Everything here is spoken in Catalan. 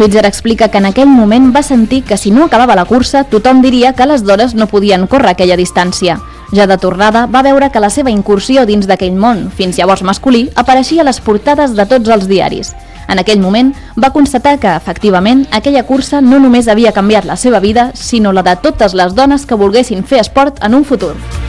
Switzer explica que en aquell moment va sentir que si no acabava la cursa tothom diria que les dones no podien córrer aquella distància. Ja de tornada va veure que la seva incursió dins d'aquell món, fins llavors masculí, apareixia a les portades de tots els diaris. En aquell moment va constatar que, efectivament, aquella cursa no només havia canviat la seva vida, sinó la de totes les dones que volguessin fer esport en un futur.